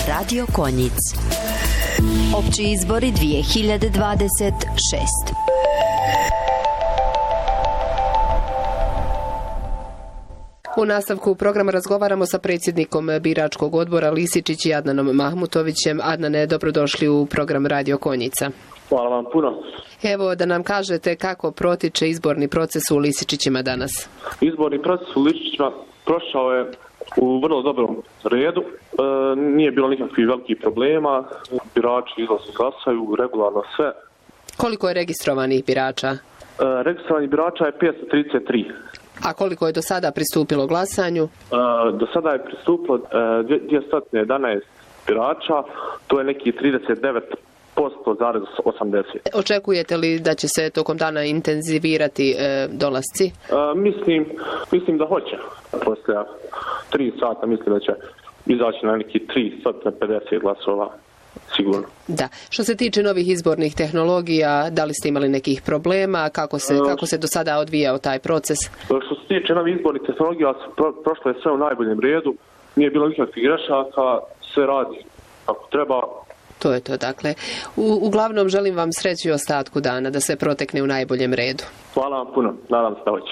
Radio Konjic. Opći izbori 2026. U nastavku programa razgovaramo sa predsjednikom biračkog odbora Lisičić i Adnanom Mahmutovićem. Adnane, dobrodošli u program Radio Konjica. Hvala vam puno. Evo da nam kažete kako protiče izborni proces u Lisičićima danas. Izborni proces u Lisičićima prošao je u vrlo dobrom redu. Nije bilo nikakvih velikih problema. Birači izlaze, glasaju, regularno sve. Koliko je registrovanih birača? Registrovanih birača je 533. A koliko je do sada pristupilo glasanju? Do sada je pristupilo 211 birača, to je neki 39,80%. Očekujete li da će se tokom dana intenzivirati dolasci? Mislim da hoće. Poslije 3 sata mislim da će izaći na neki 350 glasova. Sigurno. Da. Što se tiče novih izbornih tehnologija, da li ste imali nekih problema? Kako se do sada odvijao taj proces? Što se tiče novih izbornih tehnologija, prošlo je sve u najboljem redu. Nije bilo nikakvih grešaka, sve radi kako treba. To je to, dakle. Uglavnom želim vam sreću i ostatku dana, da se protekne u najboljem redu. Hvala vam puno. Nadam se da hoće.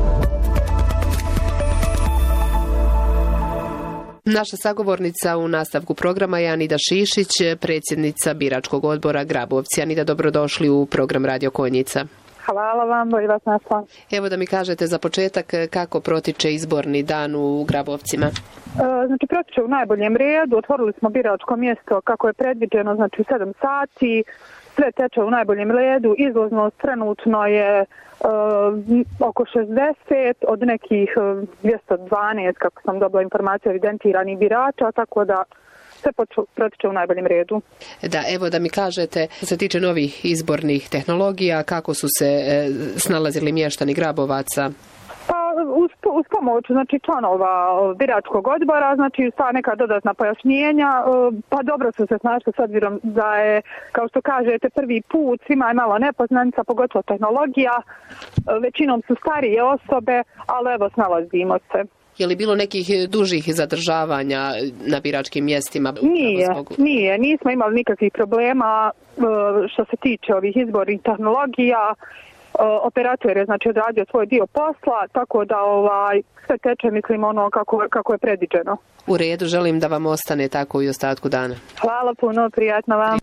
Naša sagovornica u nastavku programa je Anida Šišić, predsjednica biračkog odbora Grabovci. Anida, dobrodošli u program Radio Konjica. Hvala vam, bolje vas našla. Evo da mi kažete za početak kako protiče izborni dan u Grabovcima. Znači, protiče u najboljem redu. Otvorili smo biračko mjesto kako je predviđeno, znači 7 sati. Sve teče u najboljem redu. Izlaznost trenutno je oko 60 od nekih 212, kako sam dobila informaciju, evidentiranih birača, tako da sve protiče u najboljem redu. Da, evo da mi kažete, što se tiče novih izbornih tehnologija, kako su se snalazili mještani Grabovaca? Pa uz pomoć znači članova biračkog odbora, znači sva neka dodatna pojašnjenja, pa dobro su se snašli s obzirom da je, kao što kažete, prvi put, svima je malo nepoznanica, pogotovo tehnologija, većinom su starije osobe, ali evo snalazimo se. Je li bilo nekih dužih zadržavanja na biračkim mjestima? Nismo imali nikakvih problema što se tiče ovih izbornih tehnologija. Operator je znači odradio svoj dio posla, tako da sve teče, mislim, ono kako je predviđeno. U redu, želim da vam ostane tako i ostatku dana. Hvala puno, prijatno vam.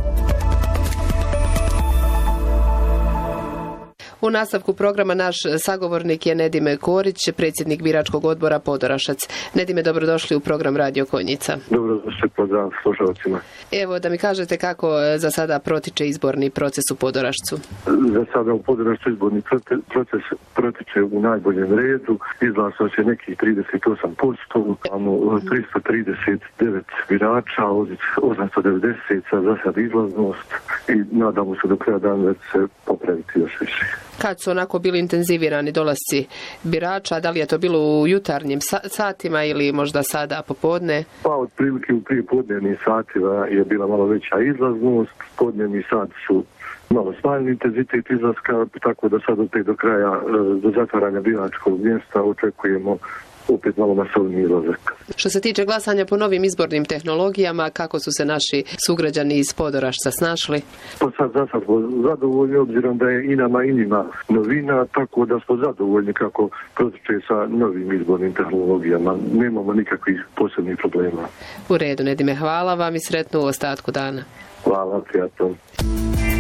U nastavku programa naš sagovornik je Nedime Korić, predsjednik biračkog odbora Podorašac. Nedime, dobrodošli u program Radio Konjica. Dobrodošli, pozdrav slušalcima. Evo da mi kažete kako za sada protiče izborni proces u Podorašcu. Za sada u Podorašcu izborni proces protiče u najboljem redu. Izglasalo se nekih 38%, imamo 339 birača, 890 za sad izlaznost i nadamo se do kraja dana da će se popraviti još više. Kad su onako bili intenzivirani dolasci birača, da li je to bilo u jutarnjim satima ili možda sada popodne? Pa otprilike u prijepodnevnim satima je bila malo veća izlaznost, podnevni sati su malo smanjeni intenzitet izlaska, tako da sad opet do kraja, do zatvaranja biračkog mjesta očekujemo opet malo masovni izlazak. Što se tiče glasanja po novim izbornim tehnologijama, kako su se naši sugrađani iz Podorašca snašli? Pa sad za sad smo zadovoljni, obzirom da je i nama i njima novina, tako da smo zadovoljni kako protiče sa novim izbornim tehnologijama. Nemamo nikakvih posebnih problema. U redu, Nedime, hvala vam i sretno u ostatku dana. Hvala, prijatno.